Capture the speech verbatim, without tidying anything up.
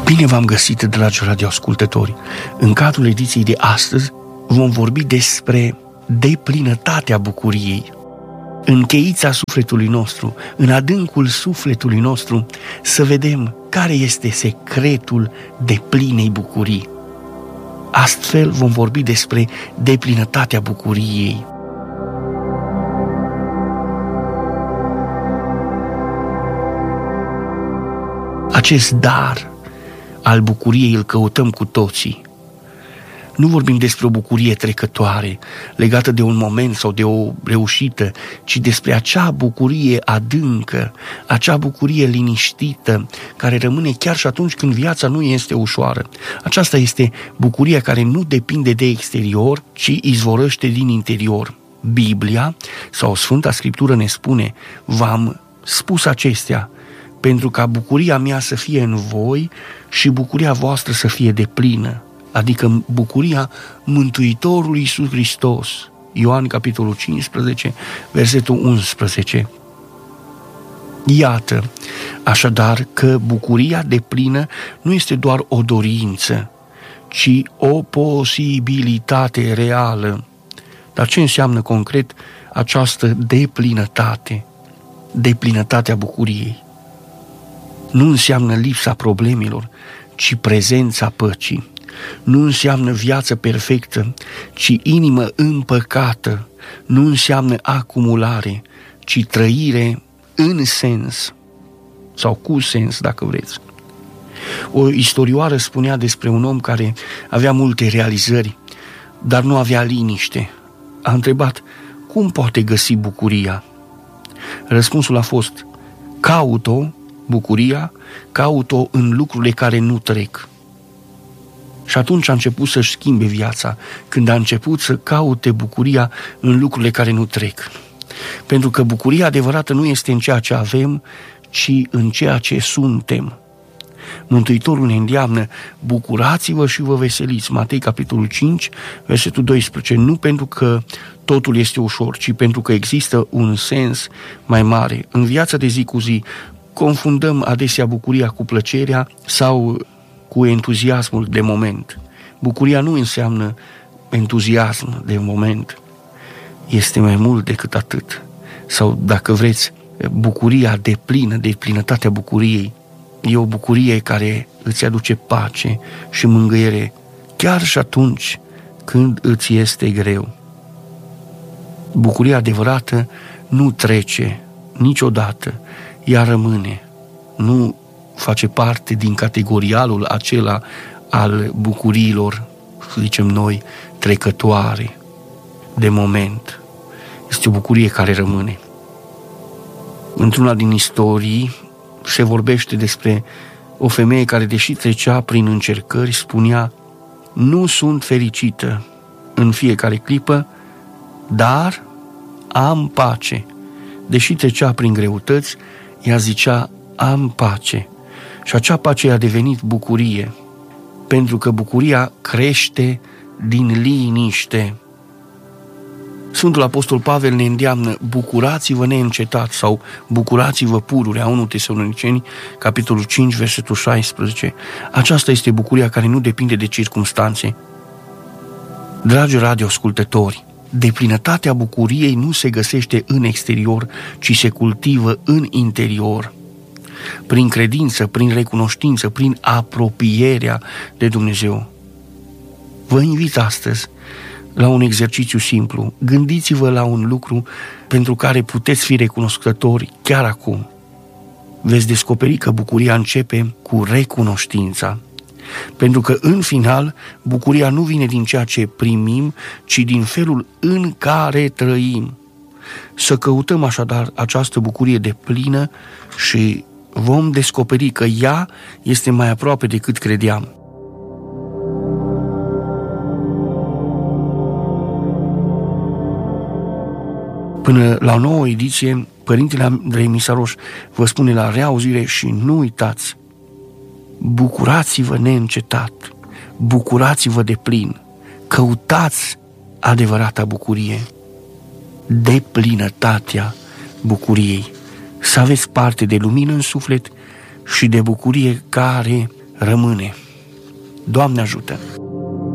Bine v-am găsit, dragi radioascultători! În cadrul ediției de astăzi vom vorbi despre deplinătatea bucuriei. În cheița sufletului nostru, în adâncul sufletului nostru, să vedem care este secretul deplinei bucurii. Astfel vom vorbi despre deplinătatea bucuriei. Acest dar al bucuriei îl căutăm cu toții. Nu vorbim despre o bucurie trecătoare, legată de un moment sau de o reușită, ci despre acea bucurie adâncă, acea bucurie liniștită, care rămâne chiar și atunci când viața nu este ușoară. Aceasta este bucuria care nu depinde de exterior, ci izvorăște din interior. Biblia sau Sfânta Scriptură ne spune: v-am spus acestea pentru ca bucuria mea să fie în voi și bucuria voastră să fie deplină. Adică bucuria Mântuitorului Iisus Hristos. Ioan, capitolul cincisprezece, versetul unsprezece. Iată, așadar, că bucuria deplină nu este doar o dorință, ci o posibilitate reală. Dar ce înseamnă concret această deplinătate? Deplinătatea bucuriei nu înseamnă lipsa problemelor, ci prezența păcii. Nu înseamnă viață perfectă, ci inimă împăcată. Nu înseamnă acumulare, ci trăire în sens, sau cu sens, dacă vreți. O istorioară spunea despre un om care avea multe realizări, dar nu avea liniște. A întrebat: cum poate găsi bucuria? Răspunsul a fost: caut-o, bucuria, caut-o în lucrurile care nu trec. Și atunci a început să-și schimbe viața, când a început să caute bucuria în lucrurile care nu trec. Pentru că bucuria adevărată nu este în ceea ce avem, ci în ceea ce suntem. Mântuitorul ne îndeamnă: bucurați-vă și vă veseliți. Matei, capitolul cinci, versetul doisprezece. Nu pentru că totul este ușor, ci pentru că există un sens mai mare. În viața de zi cu zi confundăm adesea bucuria cu plăcerea sau cu entuziasmul de moment. Bucuria nu înseamnă entuziasm de moment. Este mai mult decât atât. Sau, dacă vreți, bucuria deplină, deplinătatea bucuriei, e o bucurie care îți aduce pace și mângâiere chiar și atunci când îți este greu. Bucuria adevărată nu trece niciodată, ea rămâne. Nu face parte din categorialul acela al bucuriilor, să zicem noi, trecătoare, de moment. Este o bucurie care rămâne. Într-una din istorii se vorbește despre o femeie care, deși trecea prin încercări, spunea: nu sunt fericită în fiecare clipă, dar am pace. Deși trecea prin greutăți, ea zicea: am pace. Și acea pace a devenit bucurie, pentru că bucuria crește din liniște. Sfântul Apostol Pavel ne îndeamnă: bucurați-vă neîncetat, sau bucurați-vă pururea, unu Tesaloniceni, capitolul cinci, versetul șaisprezece. Aceasta este bucuria care nu depinde de circumstanțe. Dragi radioascultători, deplinătatea bucuriei nu se găsește în exterior, ci se cultivă în interior. Prin credință, prin recunoștință, prin apropierea de Dumnezeu. Vă invit astăzi la un exercițiu simplu. Gândiți-vă la un lucru pentru care puteți fi recunoscători chiar acum. Veți descoperi că bucuria începe cu recunoștința. Pentru că, în final, bucuria nu vine din ceea ce primim, ci din felul în care trăim. Să căutăm așadar această bucurie deplină și vom descoperi că ea este mai aproape decât credeam. Până la o nouă ediție, Părintele Andrei Misaroș vă spune la reauzire și nu uitați: bucurați-vă neîncetat, bucurați-vă de plin, căutați adevărata bucurie, deplinătatea bucuriei, să aveți parte de lumină în suflet și de bucurie care rămâne. Doamne ajută!